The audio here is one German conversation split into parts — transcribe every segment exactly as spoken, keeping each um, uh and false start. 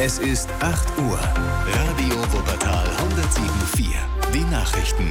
Es ist acht Uhr. Radio Wuppertal hundertsieben Komma vier. Die Nachrichten.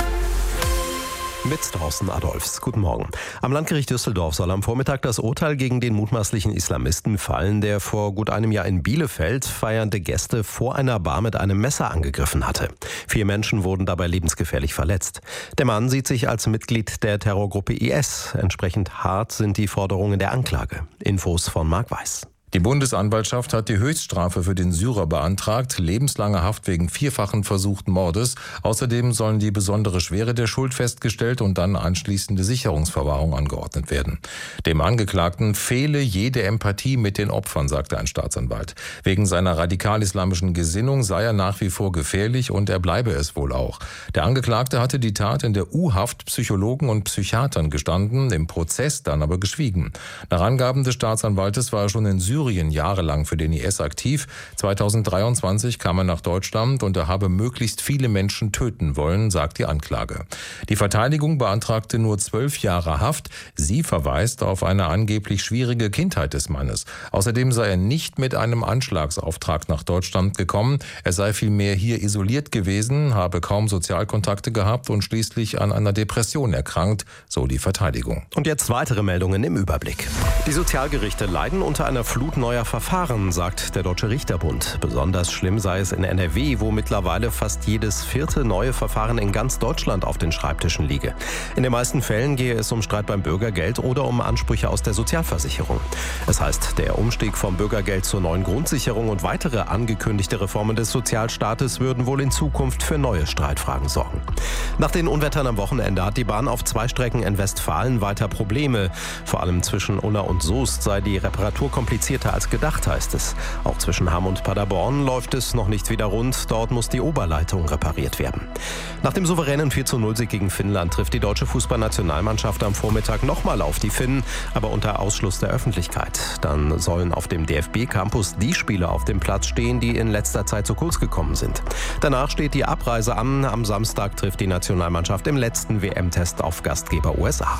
Mit draußen Adolfs. Guten Morgen. Am Landgericht Düsseldorf soll am Vormittag das Urteil gegen den mutmaßlichen Islamisten fallen, der vor gut einem Jahr in Bielefeld feiernde Gäste vor einer Bar mit einem Messer angegriffen hatte. Vier Menschen wurden dabei lebensgefährlich verletzt. Der Mann sieht sich als Mitglied der Terrorgruppe I S. Entsprechend hart sind die Forderungen der Anklage. Infos von Marc Weiß. Die Bundesanwaltschaft hat die Höchststrafe für den Syrer beantragt, lebenslange Haft wegen vierfachen versuchten Mordes. Außerdem sollen die besondere Schwere der Schuld festgestellt und dann anschließende Sicherungsverwahrung angeordnet werden. Dem Angeklagten fehle jede Empathie mit den Opfern, sagte ein Staatsanwalt. Wegen seiner radikal-islamischen Gesinnung sei er nach wie vor gefährlich und er bleibe es wohl auch. Der Angeklagte hatte die Tat in der U-Haft Psychologen und Psychiatern gestanden, im Prozess dann aber geschwiegen. Nach Angaben des Staatsanwaltes war er schon in Syrien jahrelang für den I S aktiv. zweitausenddreiundzwanzig kam er nach Deutschland und er habe möglichst viele Menschen töten wollen, sagt die Anklage. Die Verteidigung beantragte nur zwölf Jahre Haft. Sie verweist auf eine angeblich schwierige Kindheit des Mannes. Außerdem sei er nicht mit einem Anschlagsauftrag nach Deutschland gekommen. Er sei vielmehr hier isoliert gewesen, habe kaum Sozialkontakte gehabt und schließlich an einer Depression erkrankt, so die Verteidigung. Und jetzt weitere Meldungen im Überblick. Die Sozialgerichte leiden unter einer Flut neuer Verfahren, sagt der Deutsche Richterbund. Besonders schlimm sei es in N R W, wo mittlerweile fast jedes vierte neue Verfahren in ganz Deutschland auf den Schreibtischen liege. In den meisten Fällen gehe es um Streit beim Bürgergeld oder um Ansprüche aus der Sozialversicherung. Es heißt, der Umstieg vom Bürgergeld zur neuen Grundsicherung und weitere angekündigte Reformen des Sozialstaates würden wohl in Zukunft für neue Streitfragen sorgen. Nach den Unwettern am Wochenende hat die Bahn auf zwei Strecken in Westfalen weiter Probleme. Vor allem zwischen Unna und Soest sei die Reparatur komplizierter als gedacht, heißt es. Auch zwischen Hamm und Paderborn läuft es noch nicht wieder rund. Dort muss die Oberleitung repariert werden. Nach dem souveränen vier zu null Sieg gegen Finnland trifft die deutsche Fußballnationalmannschaft am Vormittag nochmal auf die Finnen, aber unter Ausschluss der Öffentlichkeit. Dann sollen auf dem D F B-Campus die Spieler auf dem Platz stehen, die in letzter Zeit zu kurz gekommen sind. Danach steht die Abreise an. Am Samstag trifft die Nationalmannschaft im letzten W M-Test auf Gastgeber U S A.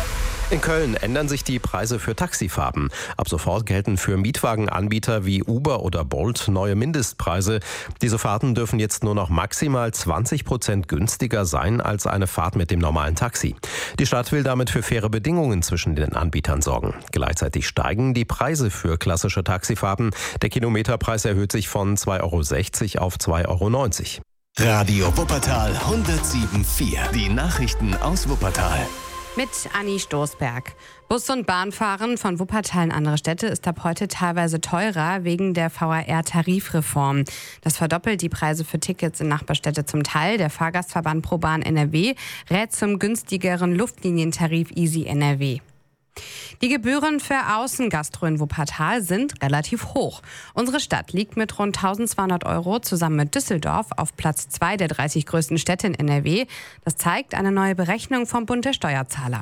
In Köln ändern sich die Preise für Taxifahrten. Ab sofort gelten für Mietwagenanbieter wie Uber oder Bolt neue Mindestpreise. Diese Fahrten dürfen jetzt nur noch maximal zwanzig Prozent günstiger sein als eine Fahrt mit dem normalen Taxi. Die Stadt will damit für faire Bedingungen zwischen den Anbietern sorgen. Gleichzeitig steigen die Preise für klassische Taxifahrten. Der Kilometerpreis erhöht sich von zwei Euro sechzig auf zwei Euro neunzig. Radio Wuppertal hundertsieben Komma vier. Die Nachrichten aus Wuppertal. Mit Anni Stoßberg. Bus- und Bahnfahren von Wuppertal in andere Städte ist ab heute teilweise teurer wegen der V R R-Tarifreform. Das verdoppelt die Preise für Tickets in Nachbarstädte zum Teil. Der Fahrgastverband ProBahn N R W rät zum günstigeren Luftlinientarif Easy N R W. Die Gebühren für Außengastro in Wuppertal sind relativ hoch. Unsere Stadt liegt mit rund eintausendzweihundert Euro zusammen mit Düsseldorf auf Platz zwei der dreißig größten Städte in N R W. Das zeigt eine neue Berechnung vom Bund der Steuerzahler.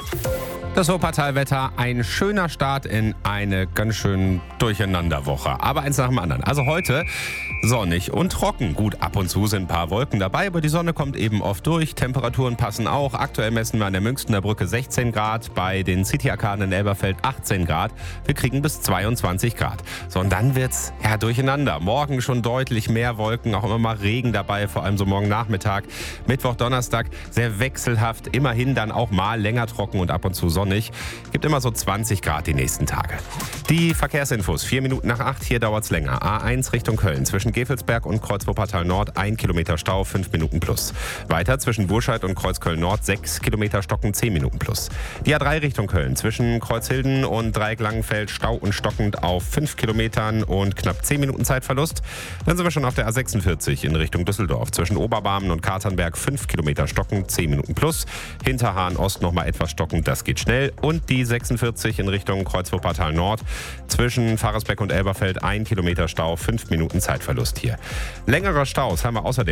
Das Wuppertal-Wetter, ein schöner Start in eine ganz schön Durcheinanderwoche. Aber eins nach dem anderen. Also heute sonnig und trocken. Gut, ab und zu sind ein paar Wolken dabei, aber die Sonne kommt eben oft durch. Temperaturen passen auch. Aktuell messen wir an der Münchner Brücke sechzehn Grad, bei den City-Arkaden in Elberfeld achtzehn Grad. Wir kriegen bis zweiundzwanzig Grad. So, und dann wird's ja durcheinander. Morgen schon deutlich mehr Wolken, auch immer mal Regen dabei, vor allem so morgen Nachmittag. Mittwoch, Donnerstag sehr wechselhaft, immerhin dann auch mal länger trocken und ab und zu sonnig. Gibt immer so zwanzig Grad die nächsten Tage. Die Verkehrsinfos, vier Minuten nach acht, hier dauert's länger. A eins Richtung Köln, zwischen Gevelsberg und Kreuz Wuppertal Nord, ein Kilometer Stau, fünf Minuten plus. Weiter zwischen Burscheid und Kreuzköln Nord, sechs Kilometer Stocken, zehn Minuten plus. Die A drei Richtung Köln, zwischen Kreuzhilden und Dreieck Langenfeld, Stau und stockend auf fünf Kilometern und knapp zehn Minuten Zeitverlust. Dann sind wir schon auf der A sechsundvierzig in Richtung Düsseldorf, zwischen Oberbarmen und Katernberg, fünf Kilometer stockend, zehn Minuten plus. Hinter Hahn Ost nochmal etwas stockend, das geht schnell. Und die sechsundvierzig in Richtung Kreuz Wuppertal Nord, zwischen Pfarrersbeck und Elberfeld, ein Kilometer Stau, fünf Minuten Zeitverlust hier. Längere Staus haben wir außerdem